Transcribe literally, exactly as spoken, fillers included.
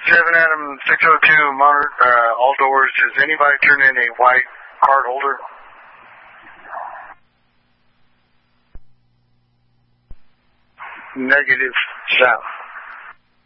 seven Adam six oh two, monitor, uh, all doors. Does anybody turn in a white card holder? Negative, south.